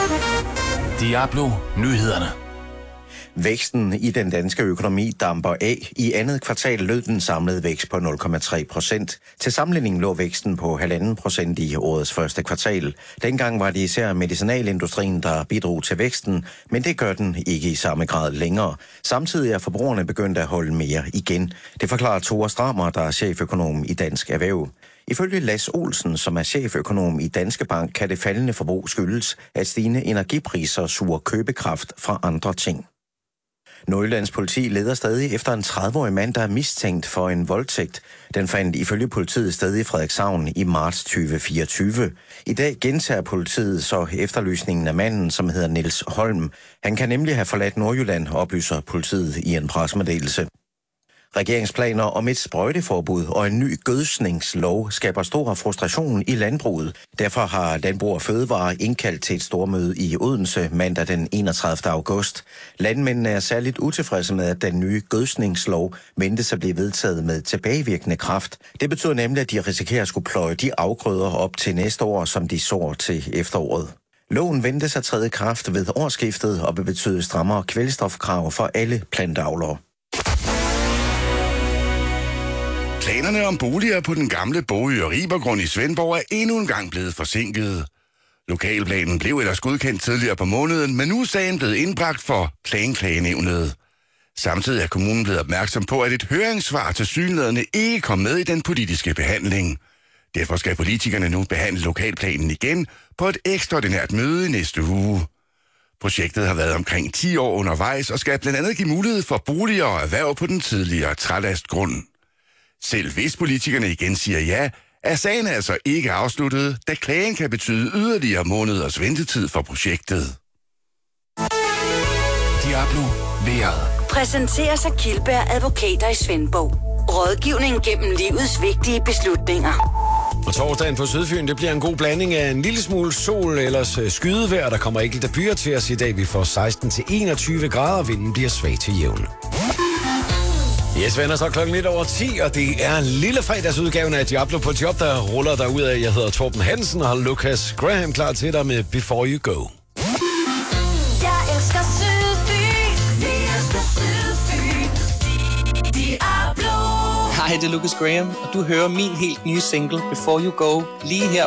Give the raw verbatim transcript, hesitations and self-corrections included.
Diablo Nyhederne. Væksten i den danske økonomi damper af. I andet kvartal lød den samlede vækst på nul komma tre procent. Til sammenligning lå væksten på halvanden procent i årets første kvartal. Dengang var det især medicinalindustrien, der bidrog til væksten, men det gør den ikke i samme grad længere. Samtidig er forbrugerne begyndt at holde mere igen. Det forklarer Tore Strammer, der er cheføkonom i Dansk Erhverv. Ifølge Lass Olsen, som er cheføkonom i Danske Bank, kan det faldende forbrug skyldes, at stigende energipriser suger købekraft fra andre ting. Nordjyllands politi leder stadig efter en tredive-årig mand, der er mistænkt for en voldtægt. Den fandt ifølge politiet sted i Frederikshavn i marts tyve fireogtyve. I dag gentager politiet så efterlysningen af manden, som hedder Niels Holm. Han kan nemlig have forladt Nordjylland, oplyser politiet i en pressemeddelelse. Regeringsplaner om et sprøjteforbud og en ny gødsningslov skaber stor frustration i landbruget. Derfor har Landbrug og Fødevare indkaldt til et stormøde i Odense mandag den enogtredivte august. Landmændene er særligt utilfredse med, at den nye gødsningslov ventes at blive vedtaget med tilbagevirkende kraft. Det betyder nemlig, at de risikerer at skulle pløje de afgrøder op til næste år, som de sår til efteråret. Loven ventes at træde i kraft ved årsskiftet og vil betyde strammere kvælstofkrav for alle planteavlere. Planerne om boliger på den gamle Bogø og Ribergrund i Svendborg er endnu en gang blevet forsinket. Lokalplanen blev ellers godkendt tidligere på måneden, men nu er sagen blevet indbragt for Planklagenævnet. Samtidig er kommunen blevet opmærksom på, at et høringssvar til synlæderne ikke kom med i den politiske behandling. Derfor skal politikerne nu behandle lokalplanen igen på et ekstraordinært møde i næste uge. Projektet har været omkring ti år undervejs og skal blandt andet give mulighed for boliger og erhverv på den tidligere trælastgrund. Selv hvis politikerne igen siger ja, er sagen altså ikke afsluttet, da klagen kan betyde yderligere måneders ventetid for projektet. Diablo Vejret. Præsenteres af Kildberg Advokater i Svendborg. Rådgivning gennem livets vigtige beslutninger. Og torsdagen på Sydfyn, det bliver en god blanding af en lille smule sol, ellers skydevejr. Der kommer enkelte byer til os i dag. Vi får seksten til enogtyve grader, vinden bliver svag til jævn. Yes, venner, så klokken lidt over ti, og det er en lille fredagsudgaven af Diablo på job, der ruller derudad. Jeg hedder Torben Hansen og har Lucas Graham klar til dig med Before You Go. Jeg elsker Sydfyn. Vi elsker Sydfyn. Diablo. Hej, det er Lucas Graham, og du hører min helt nye single Before You Go lige her